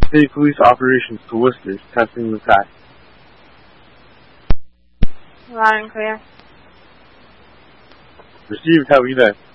State Police Operations to Worcester, testing the fact. Loud and clear. Received, how are you there?